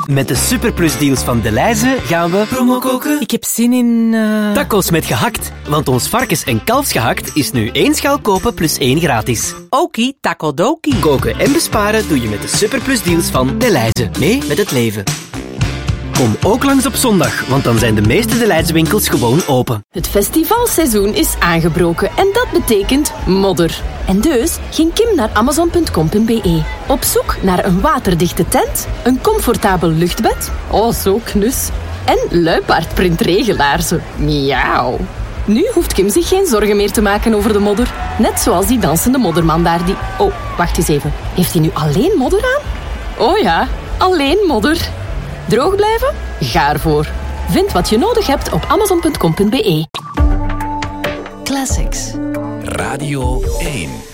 Met de superplusdeals van Delhaize gaan we promo koken. Ik heb zin in... Tacos met gehakt. Want ons varkens- en kalfsgehakt is nu 1 schaal kopen plus 1 gratis. Okie, takodoki. Koken en besparen doe je met de superplusdeals van Delhaize. Mee met het leven. Kom ook langs op zondag, want dan zijn de meeste Delhaize winkels gewoon open. Het festivalseizoen is aangebroken en dat betekent modder. En dus ging Kim naar amazon.com.be. Op zoek naar een waterdichte tent, een comfortabel luchtbed, oh zo knus, en luipaardprintregelaarzen. Miauw. Nu hoeft Kim zich geen zorgen meer te maken over de modder. Net zoals die dansende modderman daar die... Oh, wacht eens even. Heeft hij nu alleen modder aan? Oh ja, alleen modder. Droog blijven? Ga ervoor. Vind wat je nodig hebt op amazon.com.be. Classics. Radio 1.